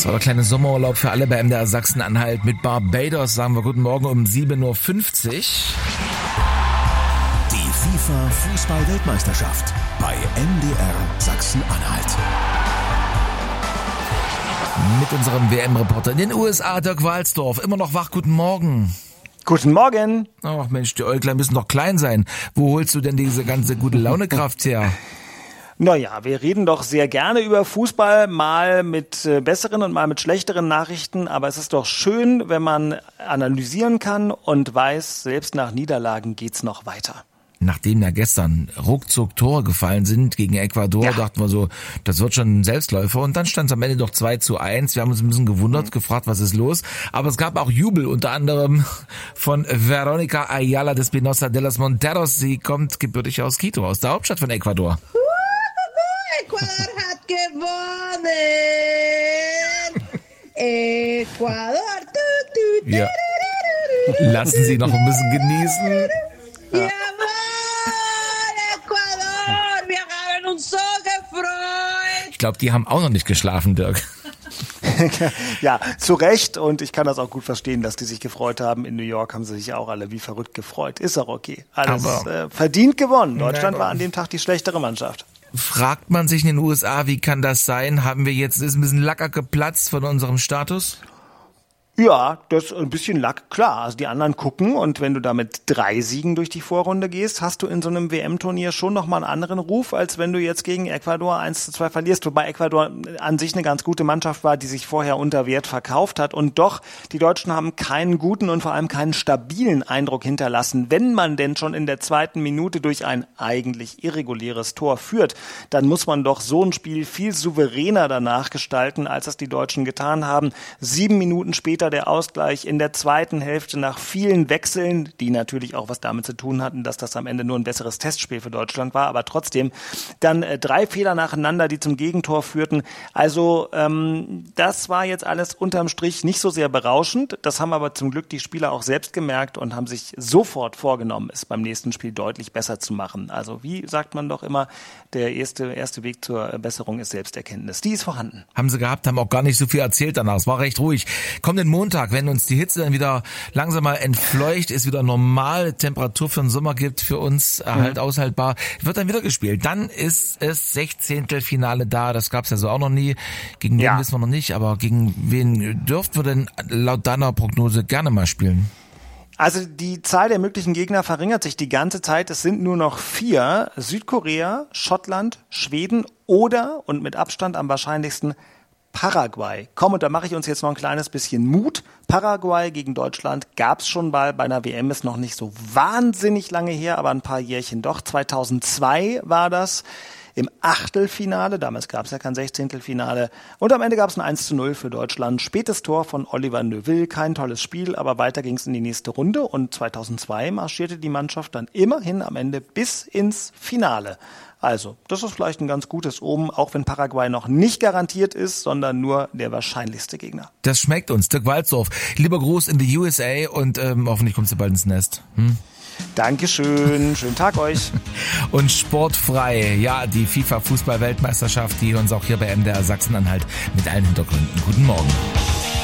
Das war der kleine Sommerurlaub für alle bei MDR Sachsen-Anhalt. Mit Barbados sagen wir guten Morgen um 7.50 Uhr. Die FIFA-Fußball-Weltmeisterschaft bei MDR Sachsen-Anhalt. Mit unserem WM-Reporter in den USA, Dirk Walsdorf. Immer noch wach, guten Morgen. Guten Morgen. Ach Mensch, die Äuglein müssen doch klein sein. Wo holst du denn diese ganze gute Launekraft her? Naja, wir reden doch sehr gerne über Fußball, mal mit besseren und mal mit schlechteren Nachrichten. Aber es ist doch schön, wenn man analysieren kann und weiß, selbst nach Niederlagen geht's noch weiter. Nachdem ja gestern ruckzuck Tore gefallen sind gegen Ecuador, dachten wir so, das wird schon ein Selbstläufer. Und dann stand es am Ende doch 2:1. Wir haben uns ein bisschen gewundert, gefragt, was ist los. Aber es gab auch Jubel, unter anderem von Veronica Ayala de Espinosa de los Monteros. Sie kommt gebürtig aus Quito, aus der Hauptstadt von Ecuador. Ecuador hat gewonnen! Ecuador! Ja. Lassen Sie noch ein bisschen genießen. Jawohl, Ecuador! Wir haben uns so gefreut! Ich glaube, die haben auch noch nicht geschlafen, Dirk. Ja, zu Recht, und ich kann das auch gut verstehen, dass die sich gefreut haben. In New York haben sie sich auch alle wie verrückt gefreut. Ist auch okay. Alles verdient gewonnen. Deutschland war an dem Tag die schlechtere Mannschaft. Fragt man sich in den USA, wie kann das sein? Haben wir jetzt, ist ein bisschen Lacker geplatzt von unserem Status? Ja, das ist ein bisschen Lack, klar. Also die anderen gucken, und wenn du da mit 3 Siegen durch die Vorrunde gehst, hast du in so einem WM-Turnier schon nochmal einen anderen Ruf, als wenn du jetzt gegen Ecuador 1:2 verlierst. Wobei Ecuador an sich eine ganz gute Mannschaft war, die sich vorher unter Wert verkauft hat. Und doch, die Deutschen haben keinen guten und vor allem keinen stabilen Eindruck hinterlassen. Wenn man denn schon in der 2. Minute durch ein eigentlich irreguläres Tor führt, dann muss man doch so ein Spiel viel souveräner danach gestalten, als es die Deutschen getan haben. 7 Minuten später der Ausgleich in der zweiten Hälfte nach vielen Wechseln, die natürlich auch was damit zu tun hatten, dass das am Ende nur ein besseres Testspiel für Deutschland war, aber trotzdem dann 3 Fehler nacheinander, die zum Gegentor führten. Also das war jetzt alles unterm Strich nicht so sehr berauschend. Das haben aber zum Glück die Spieler auch selbst gemerkt und haben sich sofort vorgenommen, es beim nächsten Spiel deutlich besser zu machen. Also wie sagt man doch immer, der erste Weg zur Besserung ist Selbsterkenntnis. Die ist vorhanden. Haben sie gehabt, haben auch gar nicht so viel erzählt danach. Es war recht ruhig. Kommenden Montag, wenn uns die Hitze dann wieder langsam mal entfleucht, es wieder normale Temperatur für den Sommer gibt, für uns halt aushaltbar, wird dann wieder gespielt. Dann ist es 16. Finale da. Das gab's ja so auch noch nie. Gegen wen wissen wir noch nicht, aber gegen wen dürften wir denn laut deiner Prognose gerne mal spielen? Also die Zahl der möglichen Gegner verringert sich die ganze Zeit. Es sind nur noch 4. Südkorea, Schottland, Schweden oder, und mit Abstand am wahrscheinlichsten, Paraguay. Komm, und da mache ich uns jetzt noch ein kleines bisschen Mut. Paraguay gegen Deutschland gab's schon mal bei einer WM, ist noch nicht so wahnsinnig lange her, aber ein paar Jährchen doch. 2002 war das. Im Achtelfinale, damals gab es ja kein 16. Finale, und am Ende gab es ein 1:0 für Deutschland. Spätes Tor von Oliver Neuville, kein tolles Spiel, aber weiter ging es in die nächste Runde, und 2002 marschierte die Mannschaft dann immerhin am Ende bis ins Finale. Also, das ist vielleicht ein ganz gutes Omen, auch wenn Paraguay noch nicht garantiert ist, sondern nur der wahrscheinlichste Gegner. Das schmeckt uns, Dirk Walsdorf. Lieber Gruß in die USA, und hoffentlich kommst du bald ins Nest. Dankeschön, schönen Tag euch. Und sportfrei, ja, die FIFA-Fußball-Weltmeisterschaft, die uns auch hier bei MDR Sachsen-Anhalt mit allen Hintergründen. Guten Morgen.